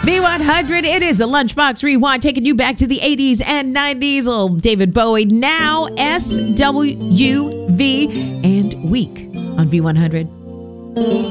V100, it is a Lunchbox Rewind, taking you back to the 80s and 90s. Oh, David Bowie, now SWV and Weak on V100.